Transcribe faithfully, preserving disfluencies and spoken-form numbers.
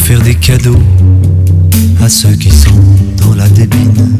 faire des cadeaux à ceux qui sont dans la débine.